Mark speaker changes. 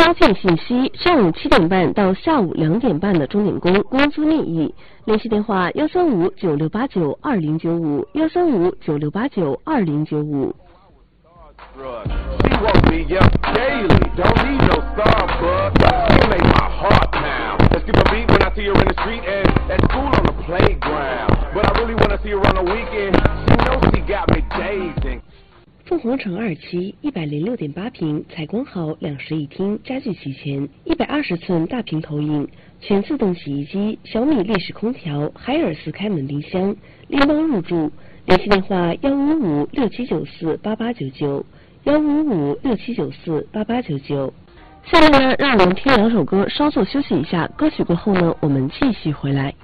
Speaker 1: 交件信息：上午7点半到下午2点半的钟点工，工资面议。联系电话：13596892095，13596892095。
Speaker 2: She woke me up daily, don't need no Starbucks. You make my heart pound. Let's skip a beat when I see her in the street and at school on the playground. But I really wanna see her on the weekend. She knows she got me dazing.
Speaker 1: 凤凰城2期106.8平，采光好，2室一厅，家具齐全，120寸大屏投影，全自动洗衣机，小米立式空调，海尔斯开门冰箱，拎包入住。联系电话15567948899，15567948899。下面呢，让我们听2首歌，稍作休息一下。歌曲过后呢，我们继续回来。